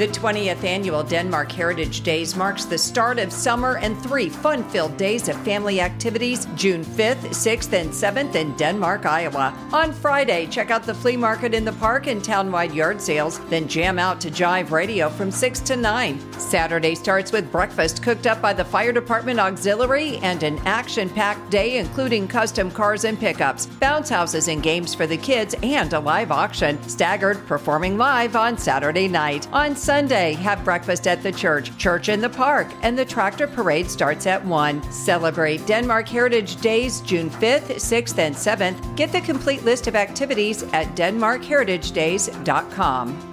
The 20th annual Denmark Heritage Days marks the start of summer and 3 fun-filled days of family activities June 5th, 6th, and 7th in Denmark, Iowa. On Friday, check out the flea market in the park and townwide yard sales, then jam out to Jive Radio from 6 to 9. Saturday starts with breakfast cooked up by the Fire Department Auxiliary and an action-packed day including custom cars and pickups, bounce houses and games for the kids, and a live auction. Staggered performing live on Saturday night. On Sunday, have breakfast at the church in the park, and the tractor parade starts at 1. Celebrate Denmark Heritage Days June 5th, 6th, and 7th. Get the complete list of activities at denmarkheritagedays.com.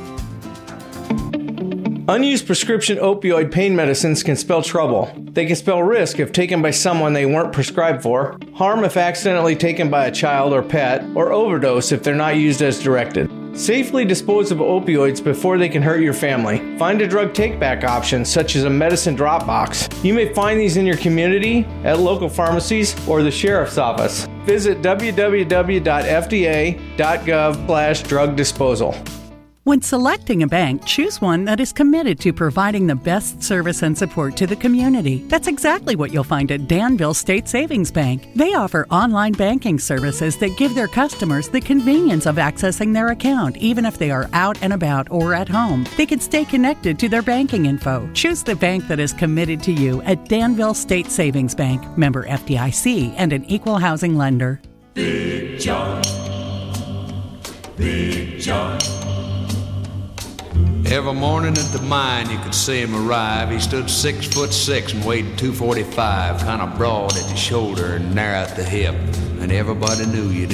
Unused prescription opioid pain medicines can spell trouble. They can spell risk if taken by someone they weren't prescribed for, harm if accidentally taken by a child or pet, or overdose if they're not used as directed. Safely dispose of opioids before they can hurt your family. Find a drug take-back option, such as a medicine drop box. You may find these in your community, at local pharmacies, or the sheriff's office. Visit www.fda.gov/drug disposal. When selecting a bank, choose one that is committed to providing the best service and support to the community. That's exactly what you'll find at Danville State Savings Bank. They offer online banking services that give their customers the convenience of accessing their account, even if they are out and about or at home. They can stay connected to their banking info. Choose the bank that is committed to you at Danville State Savings Bank, member FDIC, and an equal housing lender. Big John. Big John. Every morning at the mine you could see him arrive. He stood 6'6" and weighed 245, kind of broad at the shoulder and narrow at the hip. And everybody knew you didn't